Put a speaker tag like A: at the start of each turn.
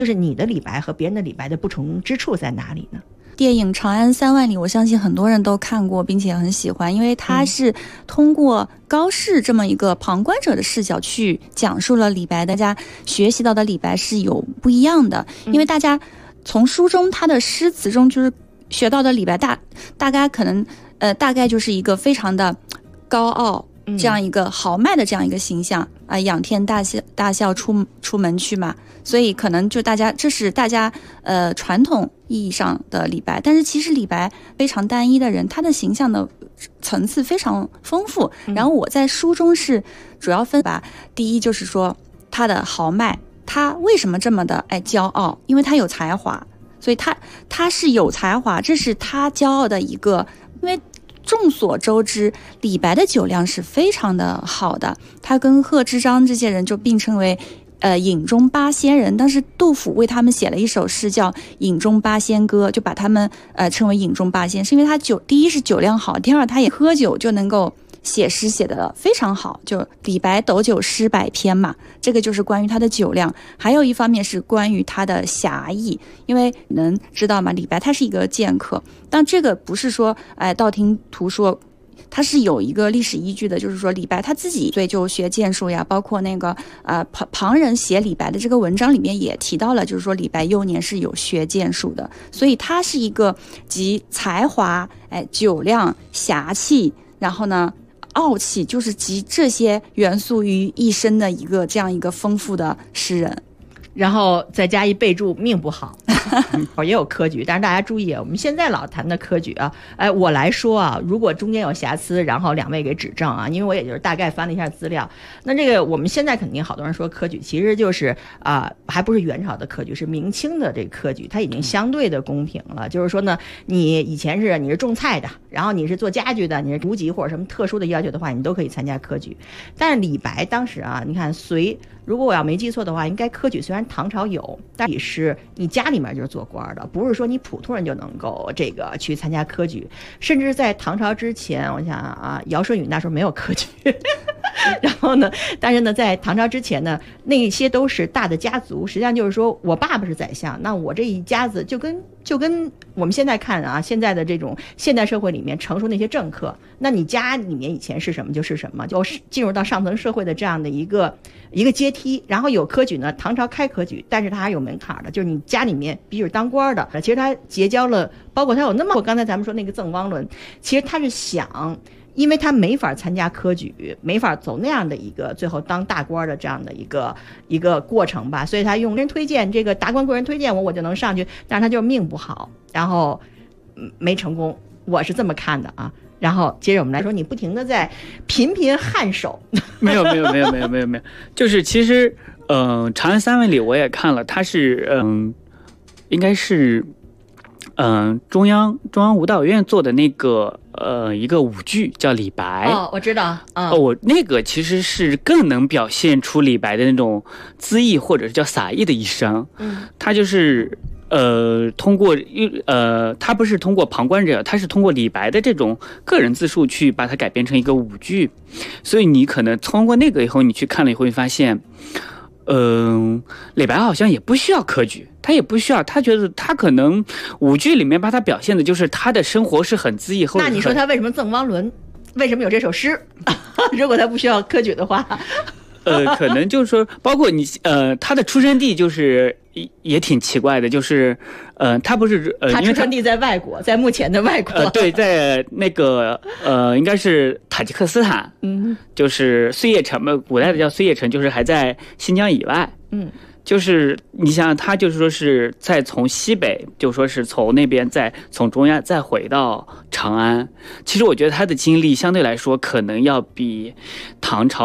A: 就是你的李白和别人的李白的不同之处在哪里呢？
B: 电影《长安三万里》，我相信很多人都看过，并且很喜欢，因为它是通过高适这么一个旁观者的视角去讲述了李白，大家学习到的李白是有不一样的。因为大家从书中他的诗词中就是学到的李白大概可能大概就是一个非常的高傲，这样一个豪迈的这样一个形象啊，仰天大笑出门去嘛，所以可能就这是大家传统意义上的李白。但是其实李白非常单一的人，他的形象的层次非常丰富。然后我在书中是主要分吧，第一就是说他的豪迈，他为什么这么的骄傲？因为他有才华，所以他是有才华，这是他骄傲的一个。因为众所周知，李白的酒量是非常的好的，他跟贺知章这些人就并称为饮中八仙人。当时杜甫为他们写了一首诗叫《饮中八仙歌》，就把他们称为饮中八仙，是因为他第一是酒量好，第二他也喝酒就能够写诗写得非常好，就李白斗酒诗百篇嘛，这个就是关于他的酒量。还有一方面是关于他的侠义，因为能知道嘛，李白他是一个剑客，但这个不是说道听途说，他是有一个历史依据的，就是说李白他自己所以就学剑术呀，包括那个旁人写李白的这个文章里面也提到了，就是说李白幼年是有学剑术的，所以他是一个集才华、酒量、侠气，然后呢傲气，就是集这些元素于一身的这样一个丰富的诗人。
A: 然后再加一备注，命不好。也有科举，但是大家注意，我们现在老谈的科举啊，我来说啊，如果中间有瑕疵，然后两位给指正啊，因为我也就是大概翻了一下资料。那这个我们现在肯定好多人说科举，其实就是还不是元朝的科举，是明清的这个科举，它已经相对的公平了。就是说呢，你以前你是种菜的，然后你是做家具的，你是读籍或者什么特殊的要求的话，你都可以参加科举。但是李白当时啊，你看如果我要没记错的话，应该科举虽然唐朝有，但是你家里面就是做官的，不是说你普通人就能够这个去参加科举。甚至在唐朝之前，我想啊，尧舜禹那时候没有科举。然后呢，但是呢，在唐朝之前呢，那些都是大的家族，实际上就是说我爸爸是宰相，那我这一家子就跟我们现在看啊，现在的这种现代社会里面成熟那些政客，那你家里面以前是什么就是什么，就进入到上层社会的这样的一个阶梯。然后有科举呢，唐朝开科举，但是它还有门槛的，就是你家里面必须是当官的。其实他结交了，包括他有刚才咱们说那个赠汪伦，其实他是想。因为他没法参加科举，没法走那样的一个最后当大官的这样的一个过程吧，所以他用人推荐，这个达官贵人推荐我就能上去，但是他就是命不好，然后没成功，我是这么看的啊。然后接着我们来说，你不停的在频颔首。
C: 没有，就是其实长安三万里我也看了，它是应该是中央舞蹈院做的那个一个舞剧叫李白。
A: 我知道。
C: 我那个其实是更能表现出李白的那种恣意或者是叫洒逸的一生。他就是通过他不是通过旁观者，他是通过李白的这种个人自述去把它改编成一个舞剧。所以你可能通过那个以后，你去看了以后，会发现李白好像也不需要科举，他也不需要，他觉得他可能舞剧里面把他表现的就是他的生活是很恣意。
A: 那你说他为什么赠汪伦？为什么有这首诗？如果他不需要科举的话。
C: 可能就是说，包括你他的出生地就是也挺奇怪的，就是他不是
A: 他出生地在外国，在目前的外国。
C: 对，在那个应该是塔吉克斯坦，就是碎叶城嘛，古代的叫碎叶城，就是还在新疆以外。就是你想想，他就是说是再从西北，就说是从那边再从中亚再回到长安。其实我觉得他的经历相对来说可能要比唐朝